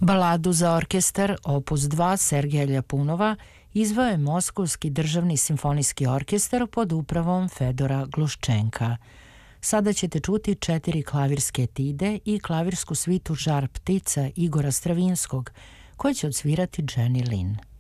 Baladu za orkestar opus 2 Sergeja Ljapunova izveo je Moskovski državni simfonijski orkestar pod upravom Fedora Gluščenka. Sada ćete čuti 4 klavirske etide i klavirsku svitu Žar ptica Igora Stravinskog, koje će odsvirati Jenny Lin.